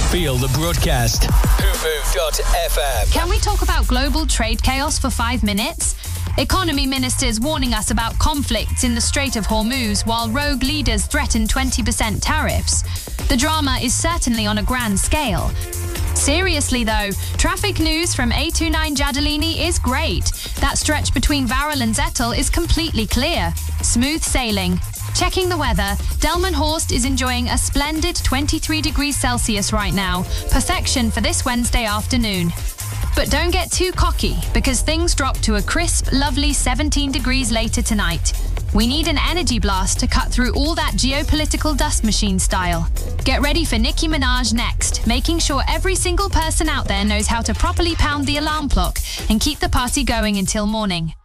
Feel the broadcast. Hoofoo.fm. Can we talk about global trade chaos for 5 minutes? Economy ministers warning us about conflicts in the Strait of Hormuz while rogue leaders threaten 20% tariffs. The drama is certainly on a grand scale. Seriously though, traffic news from A29 Giardellini is great. That stretch between Varel and Zettel is completely clear. Smooth sailing. Checking the weather, Delmenhorst is enjoying a splendid 23 degrees Celsius right now. Perfection for this Wednesday afternoon. But don't get too cocky, because things drop to a crisp, lovely 17 degrees later tonight. We need an energy blast to cut through all that geopolitical dust machine style. Get ready for Nicki Minaj next, making sure every single person out there knows how to properly pound the alarm clock and keep the party going until morning.